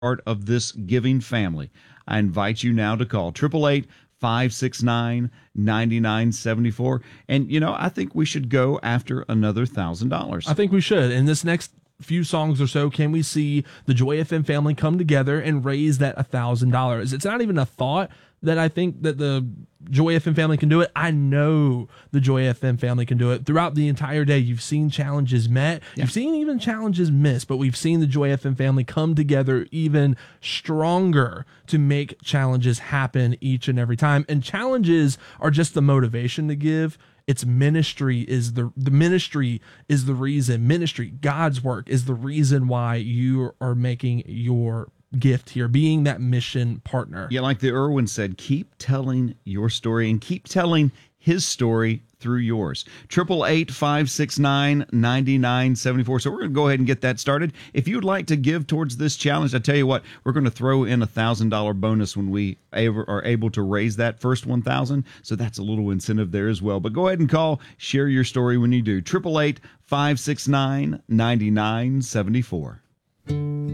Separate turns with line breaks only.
part of this giving family, I invite you now to call 888-569-9974. And, I think we should go after another $1,000.
I think we should. In this next few songs or so, can we see the Joy FM family come together and raise that $1,000? It's not even a thought that I think that the Joy FM family can do it. I know the Joy FM family can do it. Throughout the entire day, you've seen challenges met. Yeah. You've seen even challenges missed, but we've seen the Joy FM family come together even stronger to make challenges happen each and every time. And challenges are just the motivation to give. It's ministry is the ministry is the reason. Ministry, God's work, is the reason why you are making your gift here, being that mission partner.
Yeah, like the Irwin said, keep telling your story and keep telling his story through yours. 888-569-9974. So we're going to go ahead and get that started. If you'd like to give towards this challenge, I tell you what, we're going to throw in $1,000 bonus when we are able to raise that first 1,000. So that's a little incentive there as well. But go ahead and call, share your story when you do. 888-569-9974.